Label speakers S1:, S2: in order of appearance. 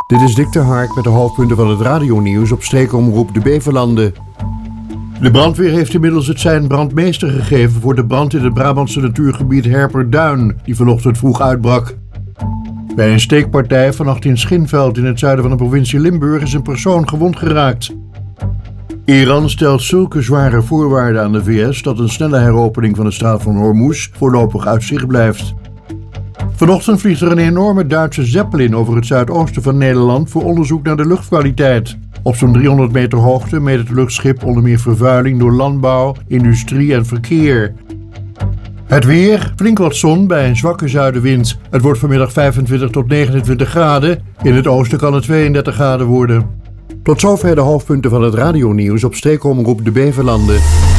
S1: Dit is Dick ter Hark met de hoofdpunten van het radionieuws op streekomroep De Beverlanden. De brandweer heeft inmiddels het sein brandmeester gegeven voor de brand in het Brabantse natuurgebied Herperduin, die vanochtend vroeg uitbrak. Bij een steekpartij vannacht in Schinveld in het zuiden van de provincie Limburg is een persoon gewond geraakt. Iran stelt zulke zware voorwaarden aan de VS dat een snelle heropening van de straat van Hormuz voorlopig uit zicht blijft. Vanochtend vliegt er een enorme Duitse Zeppelin over het zuidoosten van Nederland voor onderzoek naar de luchtkwaliteit. Op zo'n 300 meter hoogte meet het luchtschip onder meer vervuiling door landbouw, industrie en verkeer. Het weer, flink wat zon bij een zwakke zuidenwind. Het wordt vanmiddag 25 tot 29 graden. In het oosten kan het 32 graden worden. Tot zover de hoofdpunten van het radionieuws op streekomroep De Beverlanden.